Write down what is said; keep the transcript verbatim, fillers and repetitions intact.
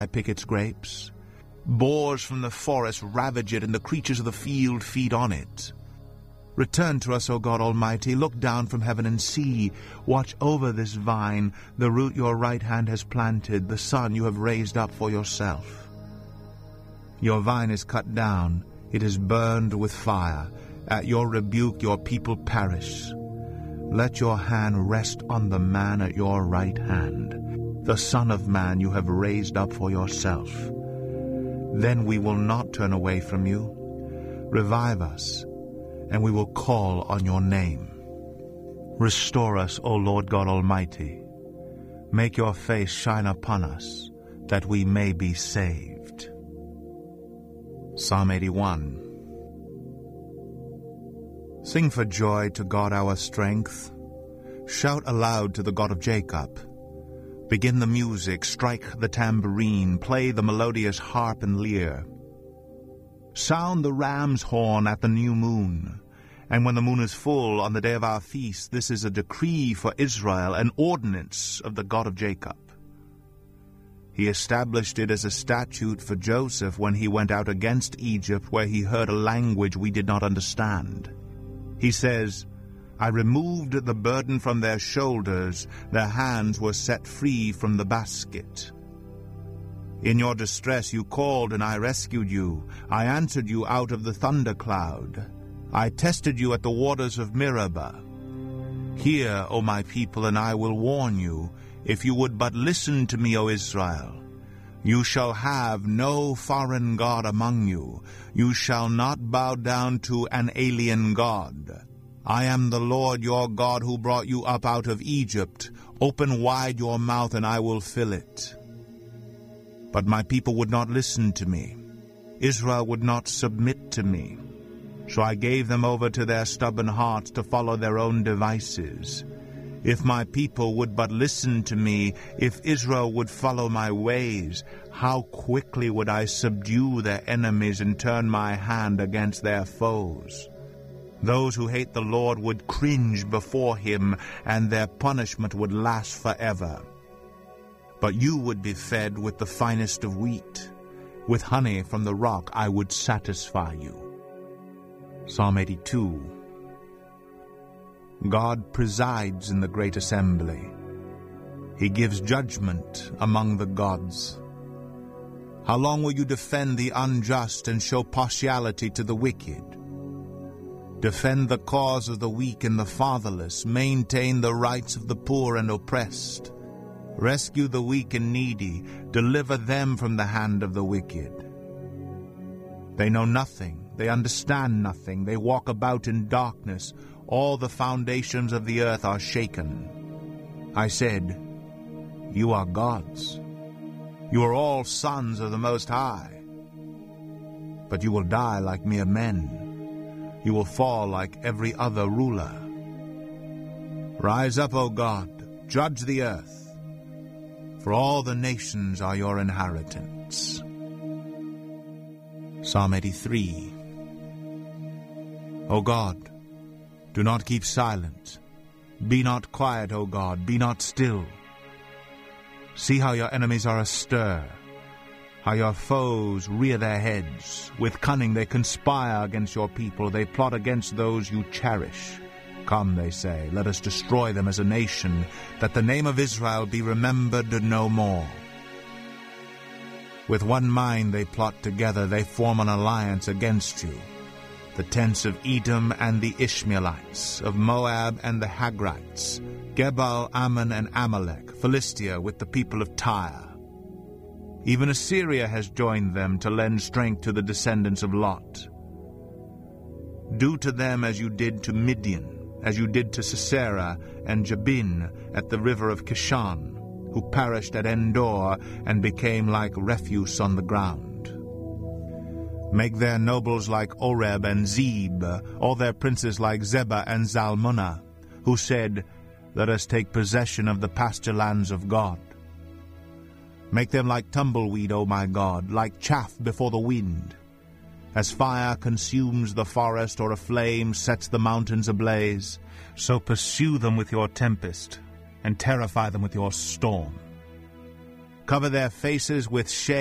pick its grapes. Boars from the forest ravage it, and the creatures of the field feed on it. Return to us, O God Almighty. Look down from heaven and see. Watch over this vine, the root your right hand has planted, the son you have raised up for yourself. Your vine is cut down, it is burned with fire. At your rebuke your people perish. Let your hand rest on the man at your right hand, the Son of Man you have raised up for yourself. Then we will not turn away from you. Revive us, and we will call on your name. Restore us, O Lord God Almighty. Make your face shine upon us, that we may be saved. Psalm eighty-one. Sing for joy to God our strength. Shout aloud to the God of Jacob. Begin the music, strike the tambourine, play the melodious harp and lyre. Sound the ram's horn at the new moon. And when the moon is full on the day of our feast, this is a decree for Israel, an ordinance of the God of Jacob. He established it as a statute for Joseph when he went out against Egypt, where he heard a language we did not understand. He says, I removed the burden from their shoulders, their hands were set free from the basket. In your distress you called, and I rescued you. I answered you out of the thundercloud. I tested you at the waters of Meribah. Hear, O my people, and I will warn you, if you would but listen to me, O Israel. You shall have no foreign god among you. You shall not bow down to an alien god. I am the Lord your God who brought you up out of Egypt. Open wide your mouth, and I will fill it. But my people would not listen to me. Israel would not submit to me. So I gave them over to their stubborn hearts to follow their own devices. If my people would but listen to me, if Israel would follow my ways, how quickly would I subdue their enemies and turn my hand against their foes. Those who hate the Lord would cringe before him, and their punishment would last forever. But you would be fed with the finest of wheat. With honey from the rock I would satisfy you. Psalm eighty-two. God presides in the great assembly. He gives judgment among the gods. How long will you defend the unjust and show partiality to the wicked? Defend the cause of the weak and the fatherless. Maintain the rights of the poor and oppressed. Rescue the weak and needy. Deliver them from the hand of the wicked. They know nothing. They understand nothing. They walk about in darkness. All the foundations of the earth are shaken. I said, you are gods. You are all sons of the Most High. But you will die like mere men. You will fall like every other ruler. Rise up, O God, judge the earth, for all the nations are your inheritance. Psalm eighty-three. O God, do not keep silent. Be not quiet, O God, be not still. See how your enemies are astir, how your foes rear their heads. With cunning they conspire against your people. They plot against those you cherish. Come, they say, let us destroy them as a nation, that the name of Israel be remembered no more. With one mind they plot together. They form an alliance against you. The tents of Edom and the Ishmaelites, of Moab and the Hagrites, Gebal, Ammon, and Amalek, Philistia with the people of Tyre. Even Assyria has joined them to lend strength to the descendants of Lot. Do to them as you did to Midian, as you did to Sisera and Jabin at the river of Kishon, who perished at Endor and became like refuse on the ground. Make their nobles like Oreb and Zeb, all their princes like Zebah and Zalmunna, who said, let us take possession of the pasture lands of God. Make them like tumbleweed, O my God, like chaff before the wind. As fire consumes the forest, or a flame sets the mountains ablaze, so pursue them with your tempest, and terrify them with your storm. cover their faces with shame.